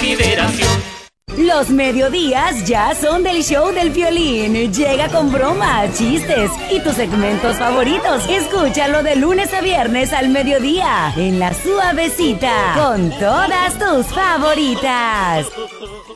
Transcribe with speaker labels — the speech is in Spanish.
Speaker 1: consideración.
Speaker 2: Los mediodías ya son del show del violín. Llega con bromas, chistes y tus segmentos favoritos. Escúchalo de lunes a viernes al mediodía en La Suavecita con todas tus favoritas.